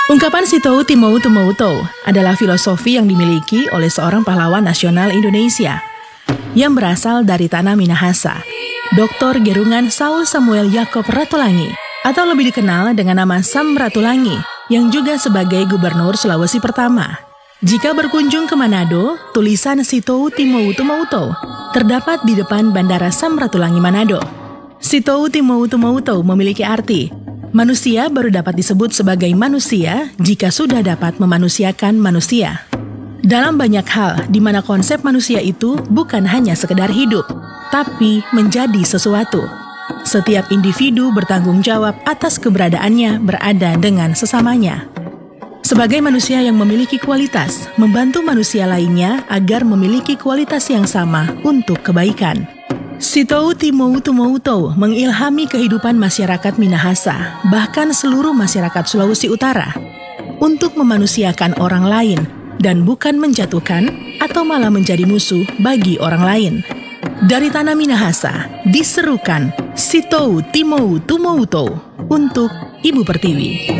Ungkapan Sitou Timou Tumoutou adalah filosofi yang dimiliki oleh seorang pahlawan nasional Indonesia yang berasal dari tanah Minahasa, Dr. Gerungan Saul Samuel Yaakob Ratulangi, atau lebih dikenal dengan nama Sam Ratulangi, yang juga sebagai Gubernur Sulawesi Pertama. Jika berkunjung ke Manado, tulisan Sitou Timou Tumoutou terdapat di depan Bandara Sam Ratulangi Manado. Sitou Timou Tumoutou memiliki arti, manusia baru dapat disebut sebagai manusia jika sudah dapat memanusiakan manusia. Dalam banyak hal di mana konsep manusia itu bukan hanya sekedar hidup, tapi menjadi sesuatu. Setiap individu bertanggung jawab atas keberadaannya berada dengan sesamanya. Sebagai manusia yang memiliki kualitas, membantu manusia lainnya agar memiliki kualitas yang sama untuk kebaikan. Sitou Timou Tumoutou mengilhami kehidupan masyarakat Minahasa, bahkan seluruh masyarakat Sulawesi Utara, untuk memanusiakan orang lain dan bukan menjatuhkan atau malah menjadi musuh bagi orang lain. Dari tanah Minahasa, diserukan Sitou Timou Tumoutou untuk Ibu Pertiwi.